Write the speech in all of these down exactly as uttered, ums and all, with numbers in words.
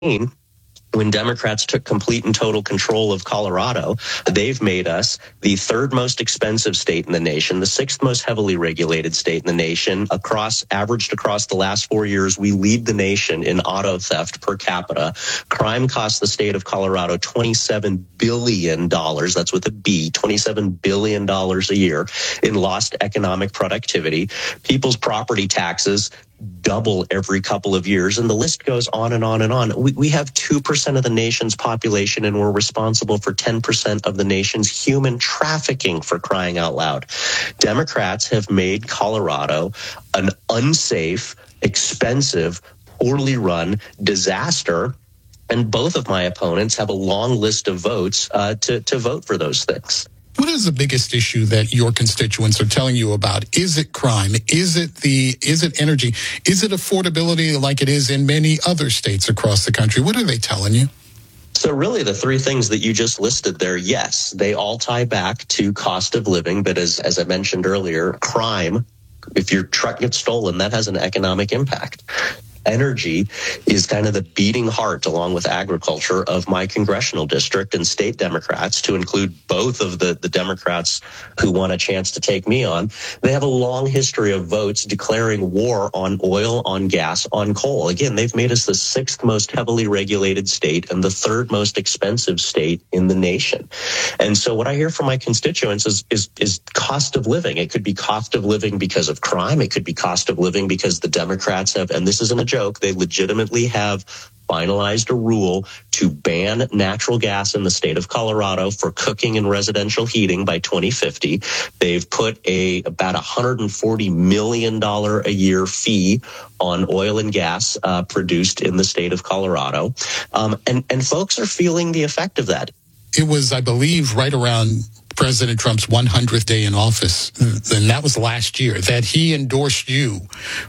when Democrats took complete and total control of Colorado, they've made us the third most expensive state in the nation, the sixth most heavily regulated state in the nation. Across, averaged across the last four years, we lead the nation in auto theft per capita. Crime costs the state of Colorado twenty-seven billion dollars. That's with a B, twenty-seven billion dollars a year in lost economic productivity. People's property taxes double every couple of years, and the list goes on and on and on. We, we have two percent of the nation's population, and we're responsible for ten percent of the nation's human trafficking, for crying out loud. Democrats have made Colorado an unsafe, expensive, poorly run disaster, and both of my opponents have a long list of votes uh, to, to vote for those things. What is the biggest issue that your constituents are telling you about? Is it crime? Is it the, is it energy? Is it affordability like it is in many other states across the country? What are they telling you? So really the three things that you just listed there, yes, they all tie back to cost of living. But as, as I mentioned earlier, crime, if your truck gets stolen, that has an economic impact. Energy is kind of the beating heart, along with agriculture, of my congressional district, and state Democrats, to include both of the, the Democrats who want a chance to take me on. They have a long history of votes declaring war on oil, on gas, on coal. Again, they've made us the sixth most heavily regulated state and the third most expensive state in the nation. And so what I hear from my constituents is, is, is cost of living. It could be cost of living because of crime. It could be cost of living because the Democrats have, and this isn't a joke, they legitimately have finalized a rule to ban natural gas in the state of Colorado for cooking and residential heating by twenty fifty. They've put a about one hundred forty million dollars a year fee on oil and gas uh, produced in the state of Colorado. Um, and, and folks are feeling the effect of that. It was, I believe, right around President Trump's one hundredth day in office, and that was last year, that he endorsed you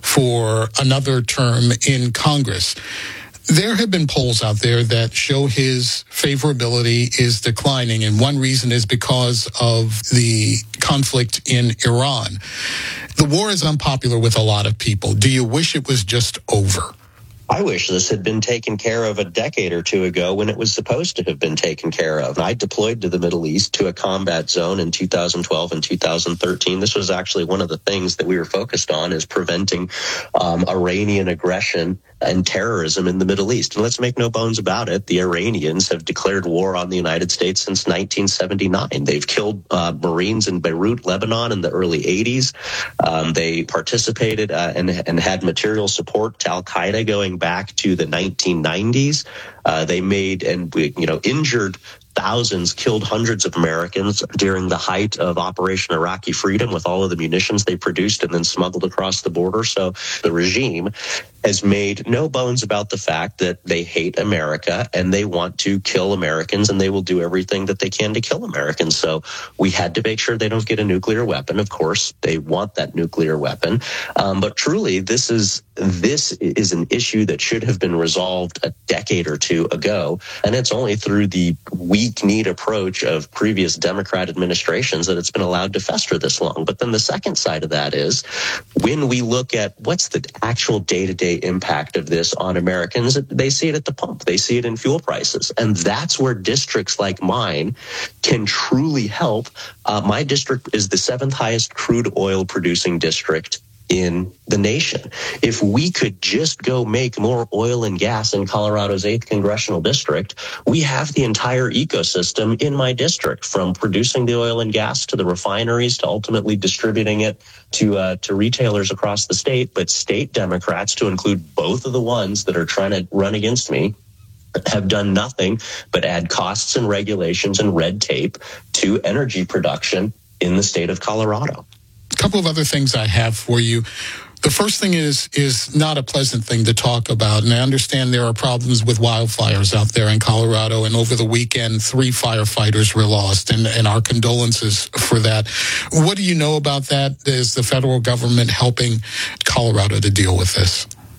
for another term in Congress. There have been polls out there that show his favorability is declining, and one reason is because of the conflict in Iran. The war is unpopular with a lot of people. Do you wish it was just over? I wish this had been taken care of a decade or two ago when it was supposed to have been taken care of. I deployed to the Middle East to a combat zone in two thousand twelve and two thousand thirteen. This was actually one of the things that we were focused on, is preventing um, Iranian aggression and terrorism in the Middle East. And let's make no bones about it, the Iranians have declared war on the United States since nineteen seventy-nine. They've killed uh, Marines in Beirut, Lebanon in the early eighties. Um, they participated uh, and, and had material support to Al-Qaeda going back to the nineteen nineties. Uh, they made and, you know, injured thousands, killed hundreds of Americans during the height of Operation Iraqi Freedom with all of the munitions they produced and then smuggled across the border. So the regime has made no bones about the fact that they hate America and they want to kill Americans, and they will do everything that they can to kill Americans. So we had to make sure they don't get a nuclear weapon. Of course, they want that nuclear weapon. Um, but truly, this is this is an issue that should have been resolved a decade or two ago. And it's only through the weak-kneed approach of previous Democrat administrations that it's been allowed to fester this long. But then the second side of that is, when we look at what's the actual day-to-day impact of this on Americans, they see it at the pump. They see it in fuel prices. And that's where districts like mine can truly help. Uh, my district is the seventh highest crude oil producing district in the nation. If we could just go make more oil and gas in Colorado's eighth congressional district, we have the entire ecosystem in my district, from producing the oil and gas to the refineries to ultimately distributing it to uh, to retailers across the state. But state Democrats, to include both of the ones that are trying to run against me, have done nothing but add costs and regulations and red tape to energy production in the state of Colorado. A couple of other things I have for you. The first thing is is not a pleasant thing to talk about, and I understand there are problems with wildfires out there in Colorado, and over the weekend, three firefighters were lost, and, and our condolences for that. What do you know about that? Is the federal government helping Colorado to deal with this?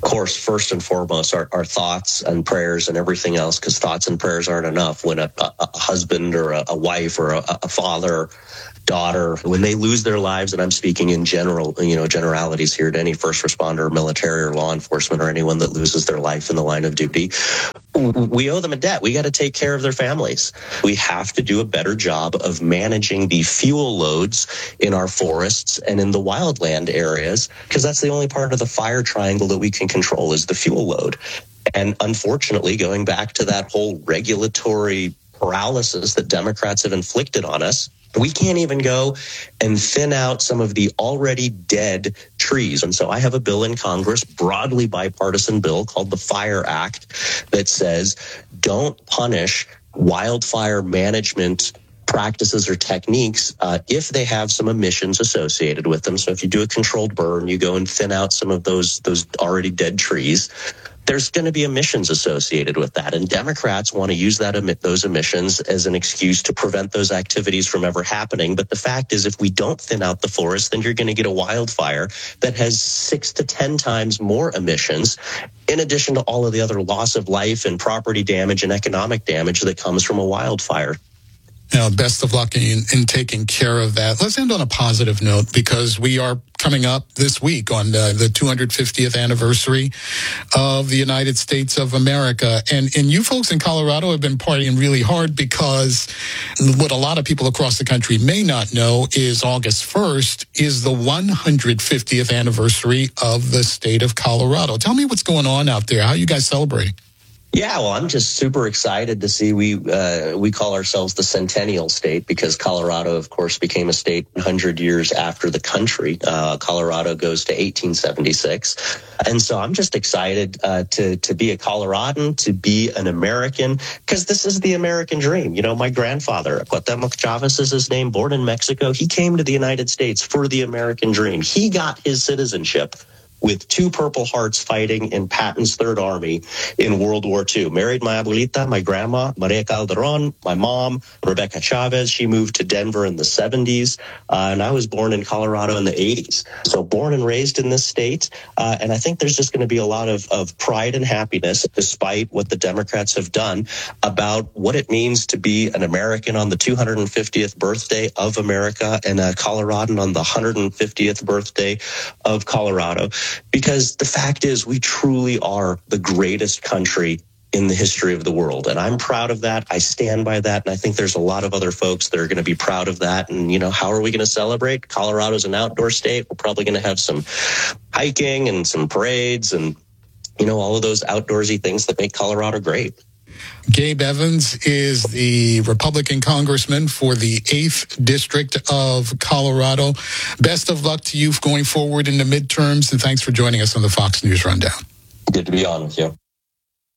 Of course, first and foremost, our, our thoughts and prayers and everything else, because thoughts and prayers aren't enough. When a, a, a husband or a, a wife or a, a father, daughter, when they lose their lives, and I'm speaking in general, you know, generalities here to any first responder, military or law enforcement, or anyone that loses their life in the line of duty, we owe them a debt. We got to take care of their families. We have to do a better job of managing the fuel loads in our forests and in the wildland areas, because that's the only part of the fire triangle that we can control is the fuel load. And unfortunately, going back to that whole regulatory paralysis that Democrats have inflicted on us, we can't even go and thin out some of the already dead trees. And so I have a bill in Congress, broadly bipartisan bill called the Fire Act, that says don't punish wildfire management practices or techniques uh, if they have some emissions associated with them. So if you do a controlled burn, you go and thin out some of those those already dead trees, there's going to be emissions associated with that. And Democrats want to use that emit those emissions as an excuse to prevent those activities from ever happening. But the fact is, if we don't thin out the forest, then you're going to get a wildfire that has six to ten times more emissions, in addition to all of the other loss of life and property damage and economic damage that comes from a wildfire. Now, best of luck in, in taking care of that. Let's end on a positive note, because we are coming up this week on the, the two hundred fiftieth anniversary of the United States of America. And, and you folks in Colorado have been partying really hard, because what a lot of people across the country may not know is August first is the one hundred fiftieth anniversary of the state of Colorado. Tell me what's going on out there. How are you guys celebrating? Yeah, well, I'm just super excited to see we uh, we call ourselves the Centennial State, because Colorado, of course, became a state one hundred years after the country. Uh, Colorado goes to eighteen seventy-six. And so I'm just excited uh, to, to be a Coloradan, to be an American, because this is the American dream. You know, my grandfather, Cuauhtemoc Chavez is his name, born in Mexico. He came to the United States for the American dream. He got his citizenship with two Purple Hearts fighting in Patton's Third Army in World War Two. Married my abuelita, my grandma, Maria Calderon, my mom, Rebecca Chavez. She moved to Denver in the seventies, uh, and I was born in Colorado in the eighties. So born and raised in this state, uh, and I think there's just going to be a lot of, of pride and happiness, despite what the Democrats have done, about what it means to be an American on the two hundred fiftieth birthday of America and a Coloradan on the one hundred fiftieth birthday of Colorado. Because the fact is, we truly are the greatest country in the history of the world. And I'm proud of that. I stand by that. And I think there's a lot of other folks that are going to be proud of that. And, you know, how are we going to celebrate? Colorado's an outdoor state. We're probably going to have some hiking and some parades and, you know, all of those outdoorsy things that make Colorado great. Gabe Evans is the Republican congressman for the eighth District of Colorado. Best of luck to you going forward in the midterms, and thanks for joining us on the Fox News Rundown. Good to be on with you.